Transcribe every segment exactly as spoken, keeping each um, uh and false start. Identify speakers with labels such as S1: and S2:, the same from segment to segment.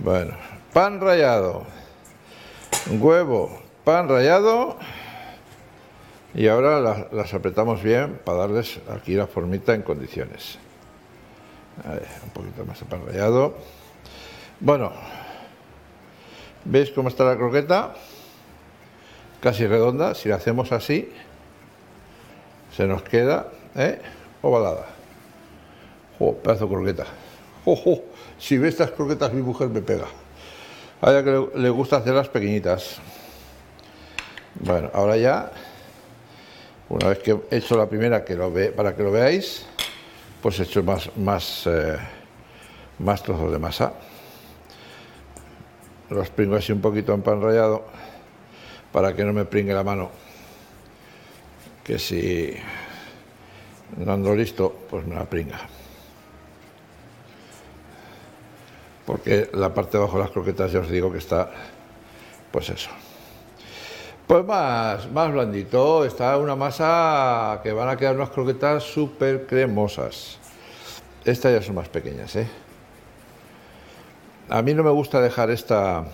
S1: Bueno, pan rallado, huevo, pan rallado. Y ahora las, las apretamos bien para darles aquí la formita en condiciones. A ver, un poquito más de pan rallado. Bueno, ¿veis cómo está la croqueta? Casi redonda. Si la hacemos así, se nos queda ¿eh? ovalada. ¡Oh, pedazo de croqueta! ¡Oh, oh! Si ve estas croquetas mi mujer me pega. A ella que le, le gusta hacerlas pequeñitas. Bueno, ahora ya, una vez que he hecho la primera, que lo ve, para que lo veáis, pues he hecho más, más, eh, más trozos de masa. Los pringo así un poquito en pan rallado para que no me pringue la mano, que si no ando listo, pues me la pringa. Porque la parte de abajo de las croquetas ya os digo que está, pues eso. Pues más, más blandito, está una masa que van a quedar unas croquetas súper cremosas. Estas ya son más pequeñas, ¿eh? A mí no me gusta dejar esta,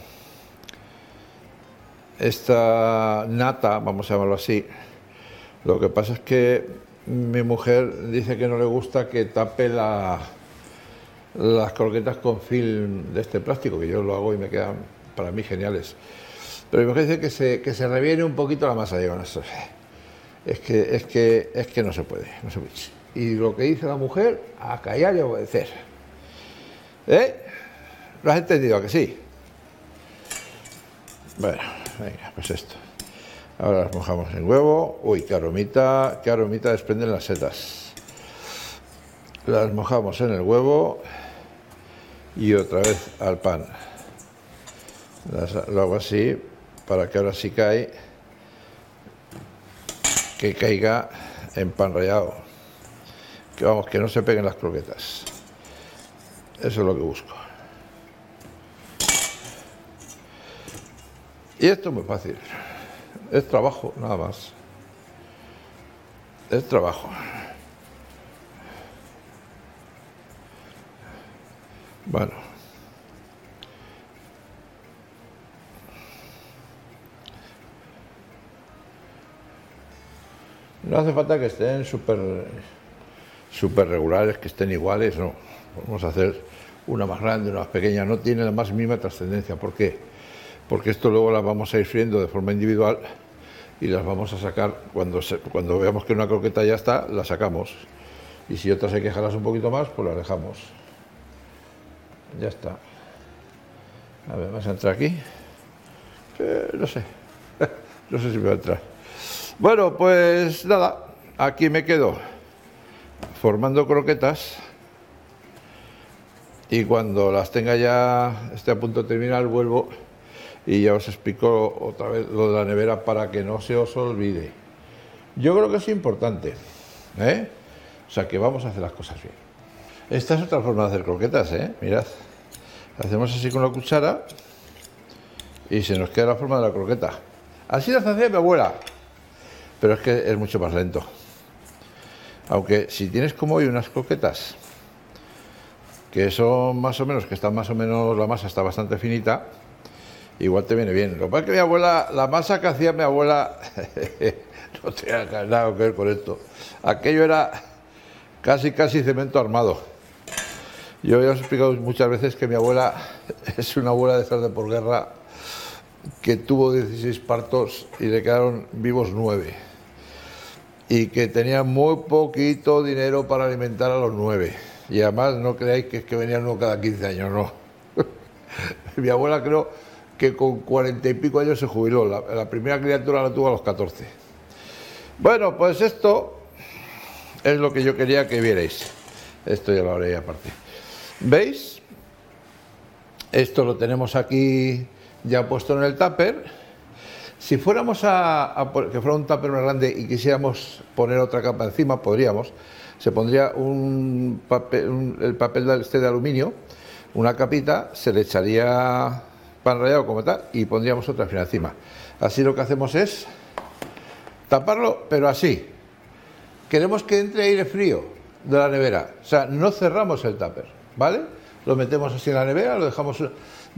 S1: esta nata, vamos a llamarlo así. Lo que pasa es que mi mujer dice que no le gusta que tape la, las croquetas con film de este plástico, que yo lo hago y me quedan para mí geniales. Pero mi mujer dice que se, que se reviene un poquito la masa. Digo, no, es que, es que, es que no se puede, no se puede. Y lo que dice la mujer, a callar y a obedecer. ¿Eh? ¿Lo has entendido? ¿A que sí? Bueno, venga, pues esto. Ahora las mojamos en huevo. Uy, qué aromita, qué aromita desprenden las setas. Las mojamos en el huevo y otra vez al pan. Las, lo hago así para que ahora sí cae, que caiga en pan rallado. Que vamos, que no se peguen las croquetas. Eso es lo que busco. Y esto es muy fácil. Es trabajo, nada más. Es trabajo. Bueno. No hace falta que estén súper súper regulares, que estén iguales, no. Vamos a hacer una más grande, una más pequeña. No tiene la más mínima trascendencia. ¿Por qué? Porque esto luego las vamos a ir friendo de forma individual y las vamos a sacar cuando, se, cuando veamos que una croqueta ya está, la sacamos. Y si otras hay que dejarlas un poquito más, pues las dejamos. Ya está. A ver, ¿vas a entrar aquí? Eh, no sé. No sé si me va a entrar. Bueno, pues nada, aquí me quedo formando croquetas y cuando las tenga ya, esté a punto de terminar, vuelvo y ya os explico otra vez lo de la nevera para que no se os olvide. Yo creo que es importante, ¿eh? O sea que vamos a hacer las cosas bien. Esta es otra forma de hacer croquetas, ¿eh? Mirad, hacemos así con la cuchara y se nos queda la forma de la croqueta. Así las hacía mi abuela. Pero es que es mucho más lento. Aunque si tienes como hoy unas croquetas que son más o menos, que están más o menos, la masa está bastante finita, igual te viene bien. Lo que pasa es que mi abuela, la masa que hacía mi abuela, no tenía nada que ver con esto. Aquello era casi, casi cemento armado. Yo ya os he explicado muchas veces que mi abuela es una abuela de estar de por guerra que tuvo dieciséis partos y le quedaron vivos nueve. Y que tenía muy poquito dinero para alimentar a los nueve. Y además no creáis que es que venían uno cada quince años, no. Mi abuela creo que con cuarenta y pico años se jubiló. La, la primera criatura la tuvo a los catorce. Bueno, pues esto es lo que yo quería que vierais. Esto ya lo haré aparte. ¿Veis? Esto lo tenemos aquí ya puesto en el tupper. Si fuéramos a, a que fuera un tupper más grande y quisiéramos poner otra capa encima, podríamos. Se pondría un papel, un, el papel de, este de aluminio, una capita, se le echaría pan rallado como tal y pondríamos otra fina encima. Así lo que hacemos es taparlo, pero así. Queremos que entre aire frío de la nevera, o sea, no cerramos el tupper, ¿vale? Lo metemos así en la nevera, lo dejamos